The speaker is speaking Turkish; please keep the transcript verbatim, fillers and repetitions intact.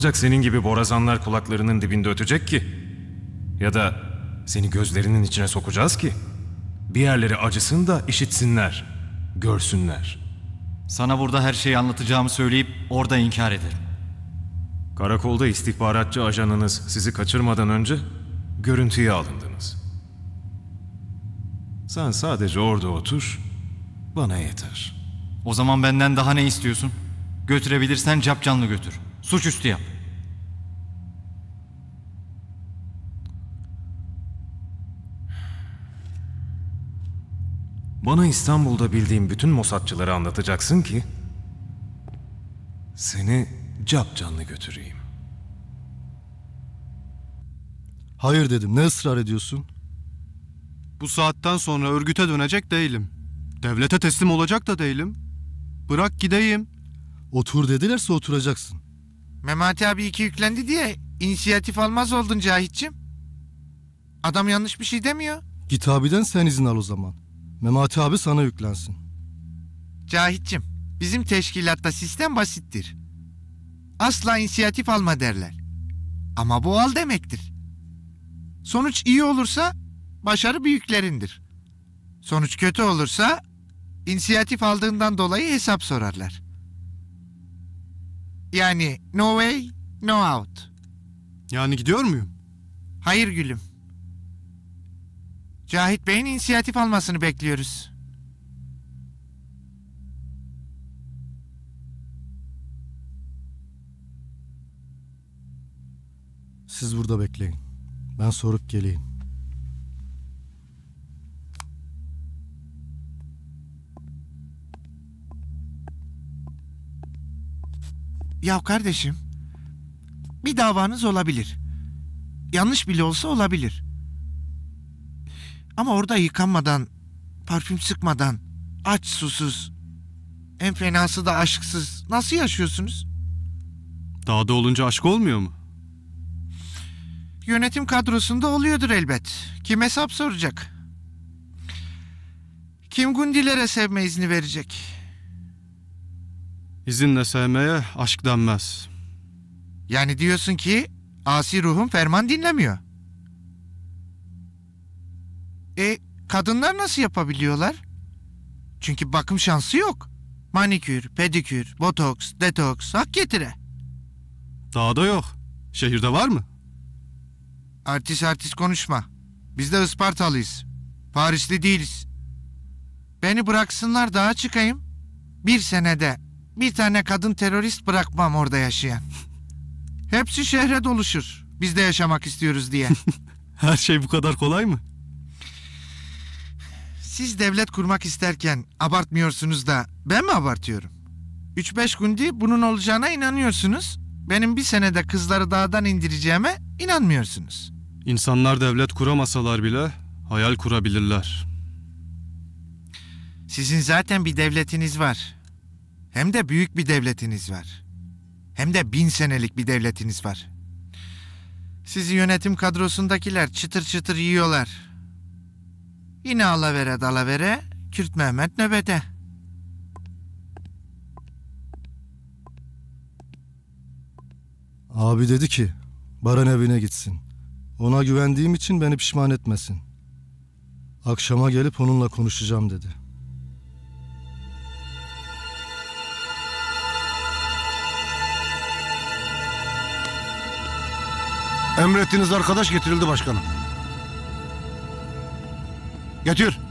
Senin gibi borazanlar kulaklarının dibinde ötecek ki? Ya da seni gözlerinin içine sokacağız ki? Bir yerleri acısın da işitsinler, görsünler. Sana burada her şeyi anlatacağımı söyleyip orada inkar ederim. Karakolda istihbaratçı ajanınız sizi kaçırmadan önce görüntüye alındınız. Sen sadece orada otur, bana yeter. O zaman benden daha ne istiyorsun? Götürebilirsen capcanlı götür. Suçüstü yap. Bana İstanbul'da bildiğim bütün Mossadçıları anlatacaksın ki seni capcanlı götüreyim. Hayır dedim, ne ısrar ediyorsun? Bu saatten sonra örgüte dönecek değilim. Devlete teslim olacak da değilim. Bırak gideyim. Otur dedilerse oturacaksın. Memati abi iki yüklendi diye inisiyatif almaz oldun Cahit'cim. Adam yanlış bir şey demiyor. Git abiden sen izin al o zaman. Memati abi sana yüklensin. Cahit'cim, bizim teşkilatta sistem basittir. Asla inisiyatif alma derler. Ama bu al demektir. Sonuç iyi olursa başarı büyüklerindir. Sonuç kötü olursa inisiyatif aldığından dolayı hesap sorarlar. Yani no way, no out. Yani gidiyor muyum? Hayır gülüm. Cahit Bey'in inisiyatif almasını bekliyoruz. Siz burada bekleyin. Ben sorup geleyim. Ya kardeşim, bir davanız olabilir. Yanlış bile olsa olabilir. Ama orada yıkanmadan, parfüm sıkmadan, aç susuz, en fenası da aşksız nasıl yaşıyorsunuz? Dağda olunca aşk olmuyor mu? Yönetim kadrosunda oluyordur elbet. Kim hesap soracak? Kim Gundilere sevme izni verecek? İzinle sevmeye aşk denmez. Yani diyorsun ki asi ruhum ferman dinlemiyor. E kadınlar nasıl yapabiliyorlar? Çünkü bakım şansı yok. Manikür, pedikür, botoks, detoks, hak getire. Dağda yok. Şehirde var mı? Artist artist konuşma. Biz de Ispartalıyız. Parisli değiliz. Beni bıraksınlar dağa çıkayım. Bir senede bir tane kadın terörist bırakmam orada yaşayan. Hepsi şehre doluşur. Biz de yaşamak istiyoruz diye. Her şey bu kadar kolay mı? Siz devlet kurmak isterken abartmıyorsunuz da ben mi abartıyorum? Üç beş günde bunun olacağına inanıyorsunuz. Benim bir senede kızları dağdan indireceğime inanmıyorsunuz. İnsanlar devlet kuramasalar bile hayal kurabilirler. Sizin zaten bir devletiniz var. Hem de büyük bir devletiniz var. Hem de bin senelik bir devletiniz var. Sizi yönetim kadrosundakiler çıtır çıtır yiyorlar. Yine alavere dalavere, Kürt Mehmet nöbete. Abi dedi ki Baran evine gitsin. Ona güvendiğim için beni pişman etmesin. Akşama gelip onunla konuşacağım dedi. Emrettiğiniz arkadaş getirildi başkanım. Getir.